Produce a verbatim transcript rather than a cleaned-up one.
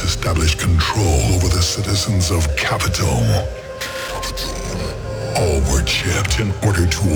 establish control over the citizens of Capital. All were chipped in order to